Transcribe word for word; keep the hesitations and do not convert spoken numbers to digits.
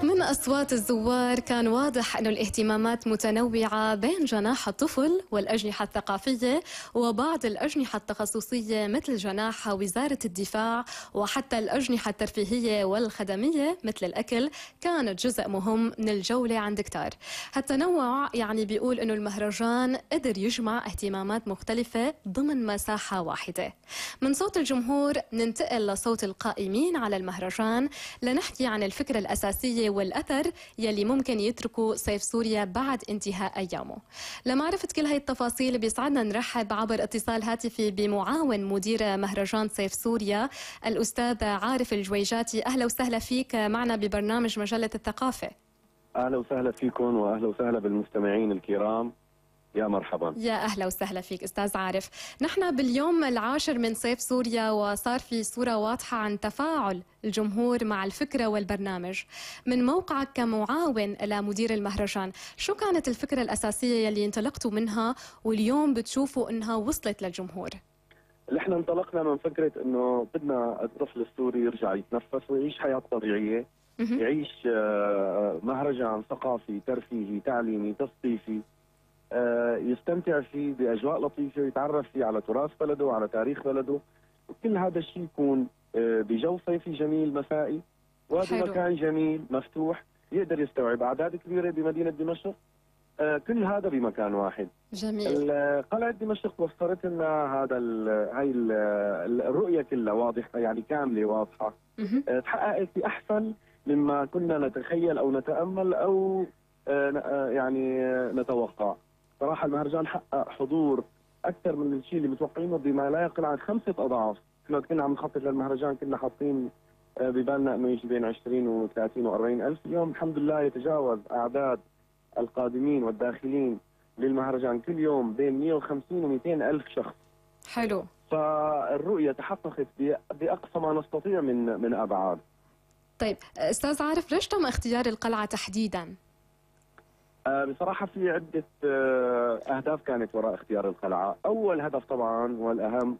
من أصوات الزوار كان واضح أن الاهتمامات متنوعة بين جناح الطفل والأجنحة الثقافية وبعض الأجنحة التخصصية مثل جناح وزارة الدفاع، وحتى الأجنحة الترفيهية والخدمية مثل الأكل كانت جزء مهم من الجولة عند كتار. هالتنوع يعني بيقول أنه المهرجان قدر يجمع اهتمامات مختلفة ضمن مساحة واحدة. من صوت الجمهور ننتقل لصوت القائمين على المهرجان لنحكي عن الفكرة الأساسية والأثر يلي ممكن يتركوا صيف سوريا بعد انتهاء أيامه. لمعرفة كل هاي التفاصيل بيسعدنا نرحب عبر اتصال هاتفي بمعاون مدير مهرجان صيف سوريا الأستاذ عارف الجويجاتي. أهلا وسهلا فيك معنا ببرنامج مجلة الثقافة. أهلا وسهلا فيكم وأهلا وسهلا بالمستمعين الكرام. يا مرحبا. يا أهلا وسهلا فيك أستاذ عارف. نحن باليوم العاشر من صيف سوريا وصار في صورة واضحة عن تفاعل الجمهور مع الفكرة والبرنامج. من موقعك كمعاون لمدير المهرجان، شو كانت الفكرة الأساسية يلي انطلقتوا منها واليوم بتشوفوا إنها وصلت للجمهور؟ نحن انطلقنا من فكرة إنه بدنا الطفل السوري يرجع يتنفس ويعيش حياة طبيعية، يعيش مهرجان ثقافي ترفيهي تعليمي تثقيفي يستمتع فيه بأجواء لطيفة ويتعرف فيه على تراث بلده وعلى تاريخ بلده، وكل هذا الشيء يكون بجو صيفي جميل مسائي وبمكان جميل مفتوح يقدر يستوعب أعداد كبيرة بمدينة دمشق. كل هذا بمكان واحد. جميل. قلعة دمشق وفرت لنا هذا ال هاي ال الرؤية كلها واضحة، يعني كاملة واضحة، تحققت بأحسن مما كنا نتخيل أو نتأمل أو يعني نتوقع. صراحة المهرجان حقق حضور أكثر من الشيء اللي متوقعينه بما لا يقل عن خمسة أضعاف. احنا كنا عم نخطط للمهرجان كنا حاطين ببالنا انه يجي بين عشرين وثلاثين وأربعين ألف، اليوم الحمد لله يتجاوز أعداد القادمين والداخلين للمهرجان كل يوم بين مئة وخمسين ومئتين ألف شخص. حلو. فالرؤية تحققت بأقصى ما نستطيع من من أبعاد. طيب أستاذ عارف، ليش تم اختيار القلعة تحديداً؟ آه بصراحة في عدة آه أهداف كانت وراء اختيار القلعة. أول هدف طبعا والأهم